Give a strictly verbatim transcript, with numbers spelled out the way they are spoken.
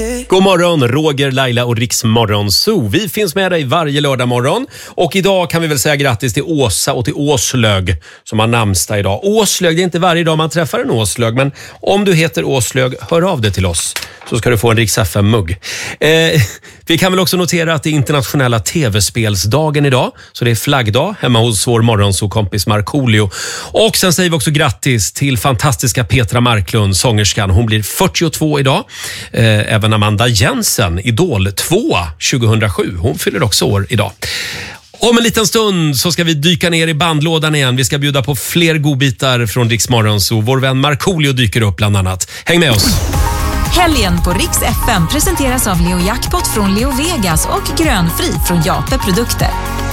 God morgon, Roger, Laila och Riks Morgonzoo. Vi finns med dig varje lördag morgon. Och idag kan vi väl säga grattis till Åsa och till Åslög som har namnsdag idag. Åslög, det är inte varje dag man träffar en Åslög, men om du heter Åslög, hör av dig till oss så ska du få en Riks F M-mugg. Eh, vi kan väl också notera att det är internationella tv-spelsdagen idag. Så det är flaggdag hemma hos vår Morgonzoo-kompis Markoolio. Och sen säger vi också grattis till fantastiska Petra Marklund, sångerskan. Hon blir fyrtiotvå idag. Eh, även Amanda Jensen, Idol två tjugohundrasju. Hon fyller också år idag. Om en liten stund så ska vi dyka ner i bandlådan igen. Vi ska bjuda på fler godbitar från Riks Morgonzoo. Vår vän Markoolio dyker upp bland annat. Häng med oss! Helgen på Riks F M presenteras av Leo Jackpot från Leo Vegas och Grönfri från Jape Produkter.